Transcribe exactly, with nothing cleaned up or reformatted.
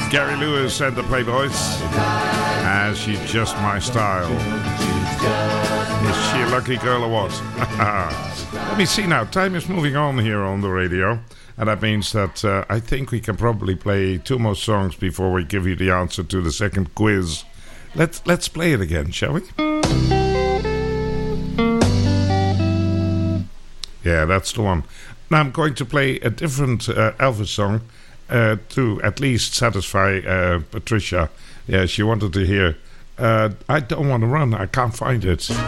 Gary Lewis and the Playboys. And she's just my style. Is she a lucky girl or what? Let me see now. Time is moving on here on the radio. And that means that uh, I think we can probably play two more songs before we give you the answer to the second quiz. Let's, let's play it again, shall we? Yeah, that's the one. Now I'm going to play a different uh, Elvis song uh, to at least satisfy uh, Patricia. Yeah, she wanted to hear uh, I Don't Want to Run, I Can't Find It.